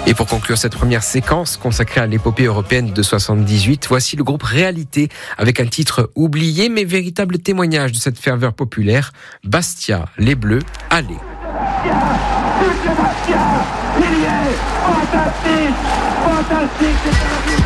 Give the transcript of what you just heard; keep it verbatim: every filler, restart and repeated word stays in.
Et pour conclure cette première séquence consacrée à l'épopée européenne de soixante-dix-huit, voici le groupe Réalité avec un titre oublié mais véritable témoignage de cette ferveur populaire, Bastia, les Bleus, allez. Bastia, Bastia, il y est, fantastique, fantastique.